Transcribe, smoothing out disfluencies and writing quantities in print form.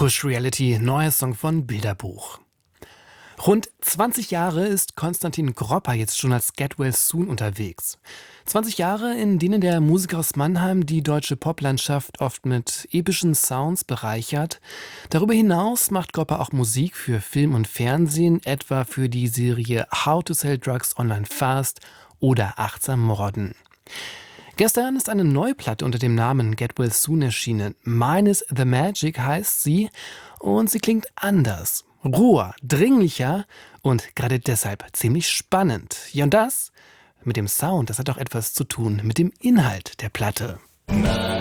Push Reality, neuer Song von Bilderbuch. Rund 20 Jahre ist Konstantin Gropper jetzt schon als Get Well Soon unterwegs. 20 Jahre, in denen der Musiker aus Mannheim die deutsche Poplandschaft oft mit epischen Sounds bereichert. Darüber hinaus macht Gropper auch Musik für Film und Fernsehen, etwa für die Serie How to Sell Drugs Online Fast oder Achtsam Morden. Gestern ist eine Neuplatte unter dem Namen Get Well Soon erschienen. Mine is the Magic heißt sie und sie klingt anders, roher, dringlicher und gerade deshalb ziemlich spannend. Ja, und das mit dem Sound, das hat auch etwas zu tun mit dem Inhalt der Platte.